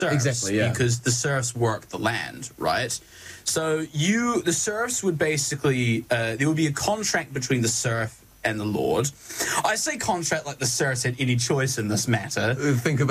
serfs, Exactly, yeah. because the serfs work the land, right? So the serfs would basically, there would be a contract between the serf and the lord. I say contract like the serfs had any choice in this matter. Think about